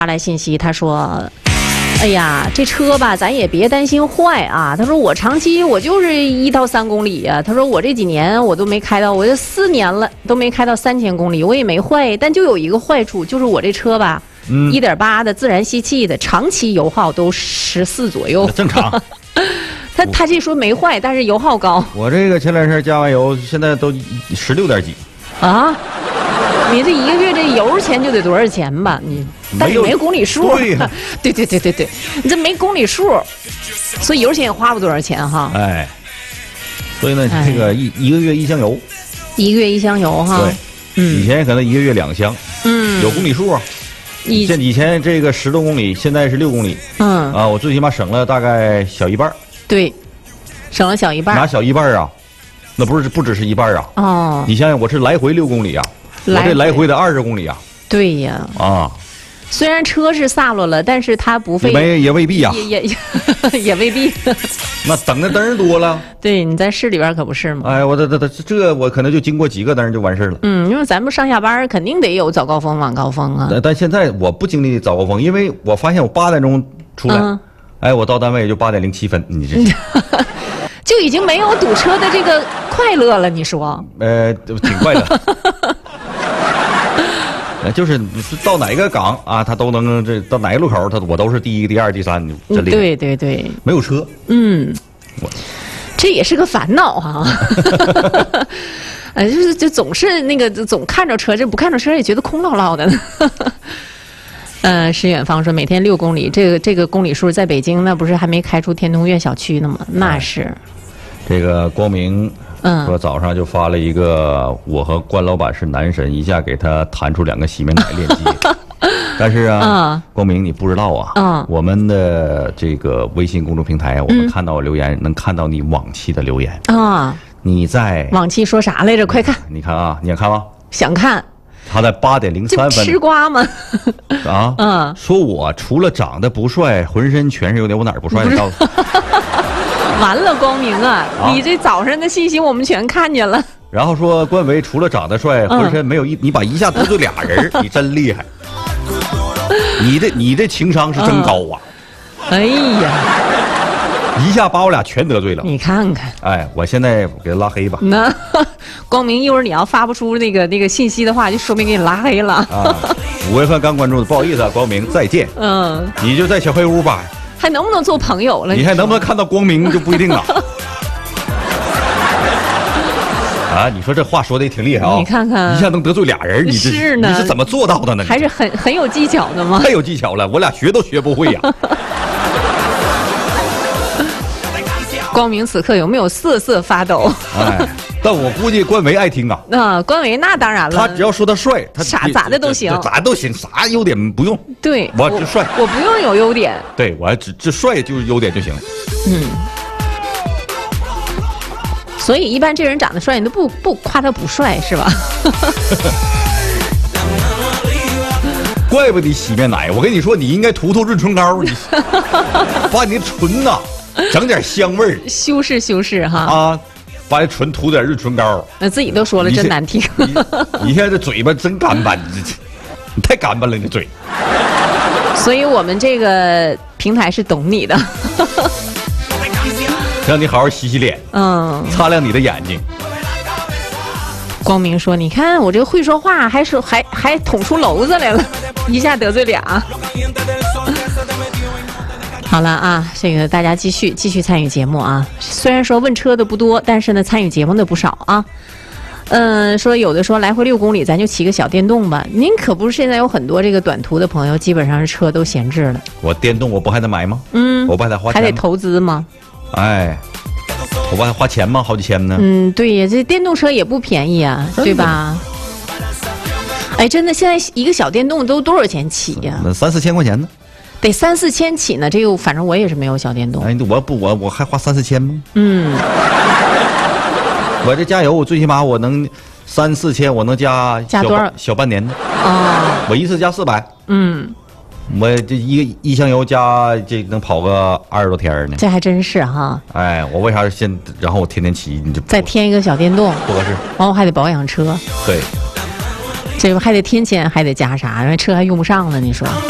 发来信息，他说：“哎呀，这车吧，咱也别担心坏啊。”他说：“我长期我就是1到3公里呀。”他说：“我这几年我都没开到，我这4年了都没开到3000公里，我也没坏。但就有一个坏处，就是我这车吧，1.8的自然吸气的，长期油耗都14左右， 正常。” 他这说没坏，但是油耗高。 我这个前两天加完油，现在都16点几。 啊，你这一个月这油钱就得多少钱吧？你但是没公里数。 对呀， 对，你这没公里数，所以油钱也花不多少钱哈。 哎，所以呢，这个一个月1箱油 ，1个月1箱油哈。 对，以前可能1个月2箱，有公里数啊。以前这个10多公里，现在是6公里。我最起码省了大概小一半。 对，省了小一半。 拿小一半啊，那不只是一半啊。 哦， 你想想，我是来回6公里啊，我这来回的20公里啊。 对呀。啊，虽然车是萨落了，但是它不费也未必啊， 也未必。 那等的灯多了。 对，你在市里边可不是吗？ 哎，这我可能就经过几个灯就完事了。 因为咱们上下班肯定得有早高峰、晚高峰啊。 但现在我不经历早高峰，因为我发现我8点钟出来。我到单位也就8点07分，你这就已经没有堵车的这个快乐了，你说？ 挺快乐。就是到哪个岗啊，他都能到哪个路口，我都是第1、第2、第3，真厉害。对，没有车。 这也是个烦恼哈。就总是那个总看着车，这不看着车也觉得空落落的。石远芳说每天6公里，这个公里数在北京那不是还没开出天通苑小区呢吗？那是。 这个光明说早上就发了一个我和关老板是男神，一下给他弹出2个洗面奶链接。但是光明你不知道啊，我们的这个微信公众平台，我们看到留言能看到你往期的留言啊。你在往期说啥来着？快看！ 你看啊，你想看吗？ 想看。 他在8点03分。 吃瓜吗？ 说我除了长得不帅，浑身全是优点，我哪儿不帅呢？ 完了，光明啊，你这早上的信息我们全看见了。 然后说关维除了长得帅，浑身没有你把一下得罪俩人，你真厉害。你这情商是真高啊！ 哎呀， 一下把我俩全得罪了。 你看看， 哎，我现在给他拉黑吧。 那光明，一会儿你要发不出那个信息的话，就说明给你拉黑了。 5月份刚关注的，不好意思啊，光明再见。你就在小黑屋吧。 还能不能做朋友了？ 你还能不能看到光明就不一定了。你说这话说的也挺厉害啊！ 你看看， 一下能得罪俩人，你是呢？ 你是怎么做到的呢？ 还是很有技巧的吗？ 太有技巧了，我俩学都学不会呀。 光明此刻有没有瑟瑟发抖？ 但我估计关维爱听啊。 关维那当然了， 他只要说他帅，他咋的都行， 咋都行，啥优点不用。 对， 我就帅， 我不用有优点。 对，我只帅就是优点就行了。 所以一般这人长得帅，你都不夸他不帅是吧？ 怪不得洗面奶，我跟你说，你应该涂润唇膏，你把你的唇呐整点香味儿， 修饰哈。 把这唇涂点润唇膏。 那自己都说了，真难听。 你现在这嘴巴真干巴，你太干巴了，你嘴。 所以我们这个平台是懂你的。 让你好好洗洗脸，擦亮你的眼睛。 光明说：“你看我这个会说话，还捅出篓子来了，一下得罪俩。”好了啊，这个大家继续参与节目啊。虽然说问车的不多，但是呢，参与节目的不少啊。说有的说来回6公里，咱就骑个小电动吧。您可不是现在有很多这个短途的朋友，基本上是车都闲置了。 我电动我不还得买吗？我不还得花钱吗？ 还得投资吗？ 我不还花钱吗？好几千呢。 对呀，这电动车也不便宜啊，对吧？真的，现在一个小电动都多少钱起呀？ 那3、4千块钱呢？ 得3、4千起呢。这个反正我也是没有小电动。 我还花3、4千吗？我这加油，我最起码我能3、4千，我能加多少？ 小半年呢？我一次加400。我这一箱油加这能跑个20多天呢。 这还真是哈。 我为啥然后我天天骑，你就再添一个小电动， 不合适。 完我还得保养车。 对， 这个还得添钱，还得加啥？因为车还用不上呢，你说。